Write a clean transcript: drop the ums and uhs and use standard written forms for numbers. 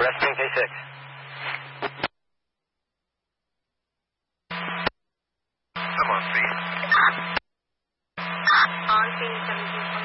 Resting K6. I'm on scene. On scene 17.